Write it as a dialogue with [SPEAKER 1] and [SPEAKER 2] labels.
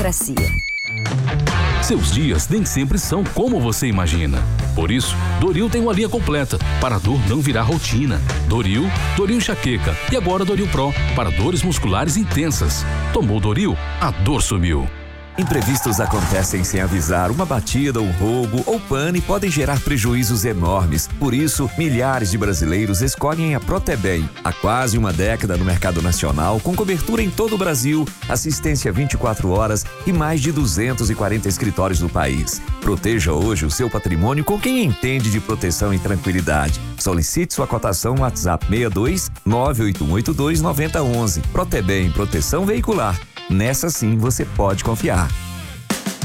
[SPEAKER 1] Seus dias nem sempre são como você imagina. Por isso, Doril tem uma linha completa para a dor não virar rotina. Doril Enxaqueca e agora Doril Pro para dores musculares intensas. Tomou Doril, a dor sumiu.
[SPEAKER 2] Imprevistos acontecem sem avisar. Uma batida, um roubo ou pane podem gerar prejuízos enormes. Por isso, milhares de brasileiros escolhem a Protebem. Há quase uma década no mercado nacional, com cobertura em todo o Brasil, assistência 24 horas e mais de 240 escritórios no país. Proteja hoje o seu patrimônio com quem entende de proteção e tranquilidade. Solicite sua cotação no WhatsApp 62 98182 9011. Protebem, proteção veicular. Nessa sim você pode confiar.